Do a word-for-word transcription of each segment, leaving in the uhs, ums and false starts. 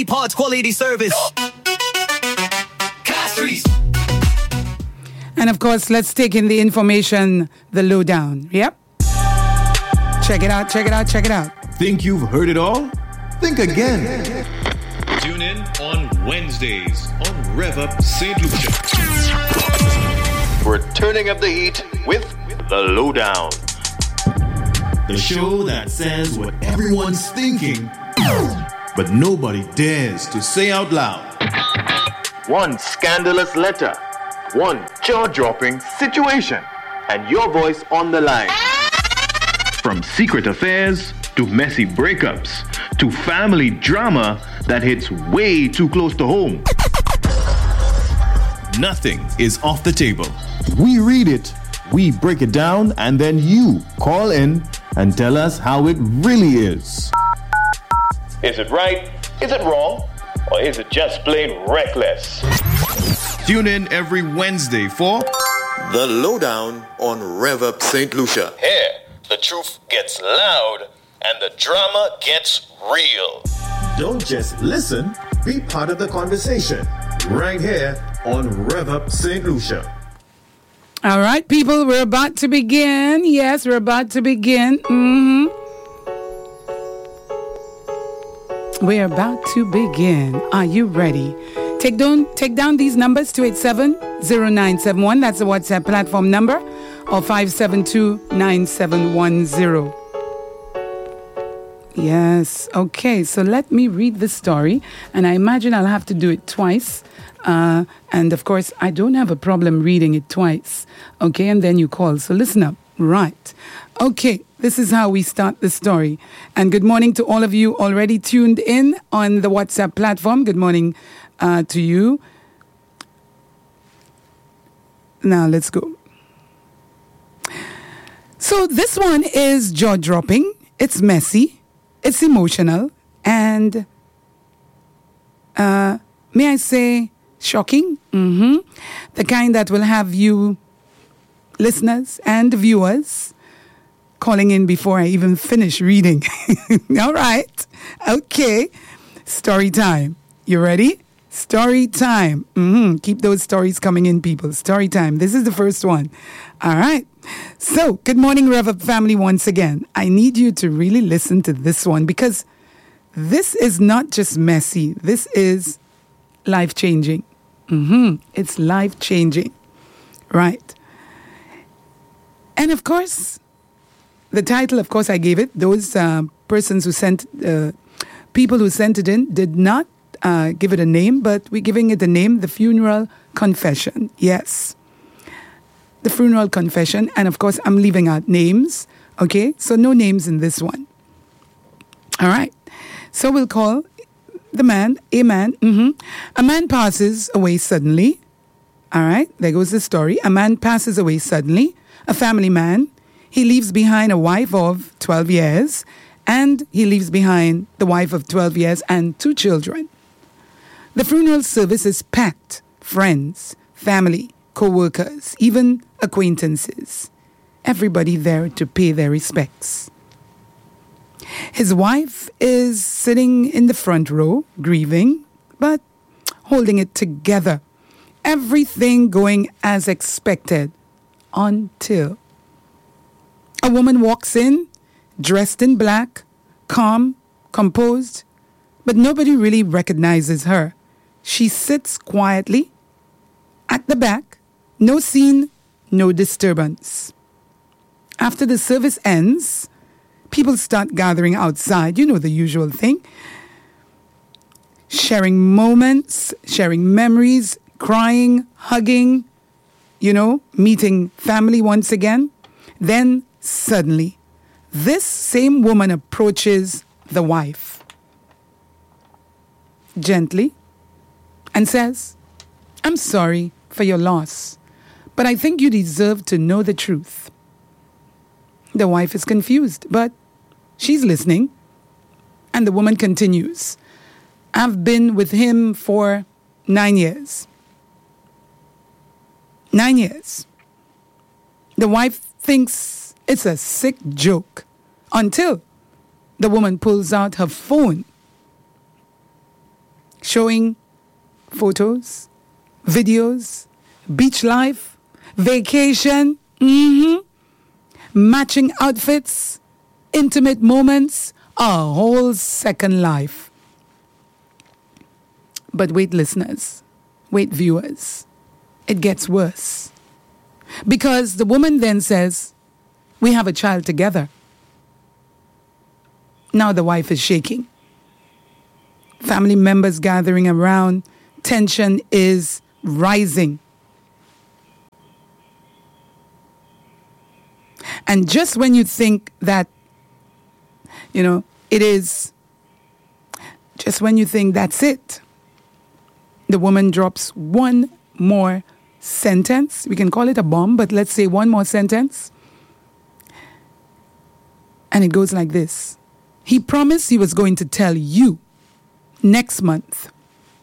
Pods quality service. Castries. And of course, let's take in the information, the lowdown. Yep. Check it out, check it out, check it out. Think you've heard it all? Think again. Tune in on Wednesdays on Rev Up Saint Lucia. We're turning up the heat with The Lowdown. The show that says what everyone's thinking, but nobody dares to say out loud. One scandalous letter, one jaw-dropping situation, and your voice on the line. From secret affairs to messy breakups to family drama that hits way too close to home. Nothing is off the table. We read it, we break it down, and then you call in and tell us how it really is. Is it right? Is it wrong? Or is it just plain reckless? Tune in every Wednesday for The Lowdown on Rev Up Saint Lucia. Here, the truth gets loud and the drama gets real. Don't just listen, be part of the conversation. Right here on Rev Up Saint Lucia. All right, people, we're about to begin. Yes, we're about to begin. Mm-hmm. We're about to begin. Are you ready? Take down, take down these numbers, two eight seven, zero nine seven one. That's the WhatsApp platform number. Or five seven two, nine seven one zero. Yes. Okay, so let me read the story. And I imagine I'll have to do it twice. Uh, and of course, I don't have a problem reading it twice. Okay, and then you call. So listen up. Right. Okay, this is how we start the story. And good morning to all of you already tuned in on the WhatsApp platform. Good morning uh, to you. Now, let's go. So this one is jaw-dropping. It's messy. It's emotional. And uh, may I say shocking? Mm-hmm. The kind that will have you listeners and viewers calling in before I even finish reading. All right. Okay. Story time. You ready? Story time. Mm-hmm. Keep those stories coming in, people. Story time. This is the first one. All right. So, good morning, Rev Up family, once again. I need you to really listen to this one because this is not just messy. This is life-changing. Mm-hmm. It's life-changing. Right. And of course, the title, of course, I gave it. Those uh, persons who sent, uh, people who sent it in did not uh, give it a name, but we're giving it a name, The Funeral Confession. Yes. The Funeral Confession. And of course, I'm leaving out names. Okay? So no names in this one. All right. So we'll call the man, a man. Mm-hmm. A man passes away suddenly. All right. There goes the story. A man passes away suddenly. A family man. He leaves behind a wife of twelve years, and he leaves behind the wife of twelve years and two children. The funeral service is packed. Friends, family, co-workers, even acquaintances. Everybody there to pay their respects. His wife is sitting in the front row, grieving, but holding it together. Everything going as expected. Until a woman walks in, dressed in black, calm, composed, but nobody really recognizes her. She sits quietly at the back, no scene, no disturbance. After the service ends, people start gathering outside, you know the usual thing. Sharing moments, sharing memories, crying, hugging, you know, meeting family once again. Then suddenly, this same woman approaches the wife gently and says, "I'm sorry for your loss, but I think you deserve to know the truth." The wife is confused, but she's listening. And the woman continues, "I've been with him for nine years. Nine years. The wife thinks it's a sick joke until the woman pulls out her phone showing photos, videos, beach life, vacation, mm-hmm, matching outfits, intimate moments, a whole second life. But wait, listeners, wait, viewers, it gets worse. Because the woman then says, we have a child together. Now the wife is shaking. Family members gathering around. Tension is rising. And just when you think that, you know, it is, just when you think that's it, the woman drops one more sentence. We can call it a bomb, but let's say one more sentence. And it goes like this. He promised he was going to tell you next month.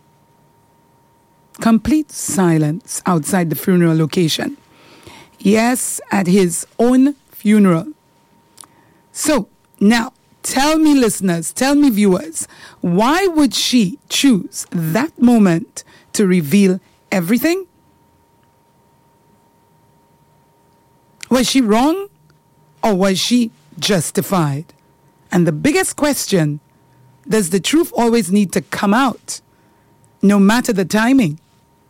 Complete silence outside the funeral location. Yes, at his own funeral. So, now, tell me listeners, tell me viewers, why would she choose that moment to reveal everything? Was she wrong or was she justified? And the biggest question, does the truth always need to come out, no matter the timing?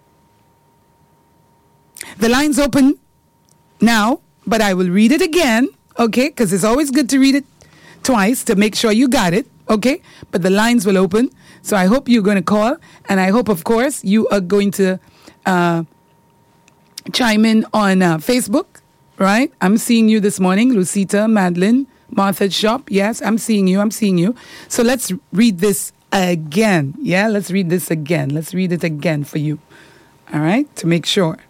The line's open now, but I will read it again, okay? Because it's always good to read it twice to make sure you got it, okay? But the lines will open, so I hope you're going to call, and I hope, of course, you are going to uh, chime in on uh, Facebook, right? I'm seeing you this morning, Lucita, Madeline, Martha's Shop. Yes, I'm seeing you, I'm seeing you. So let's read this again, yeah? Let's read this again. Let's read it again for you, all right? To make sure.